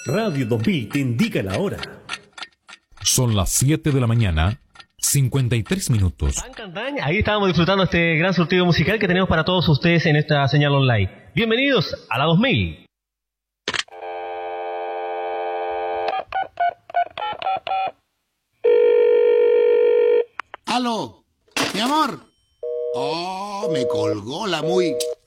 Radio 2000 te indica la hora. Son las 7 de la mañana, 53 minutos. Ahí estábamos disfrutando este gran surtido musical que tenemos para todos ustedes en esta señal online. Bienvenidos a la 2000. ¡Aló! ¡Mi amor! Oh, me colgó la muy...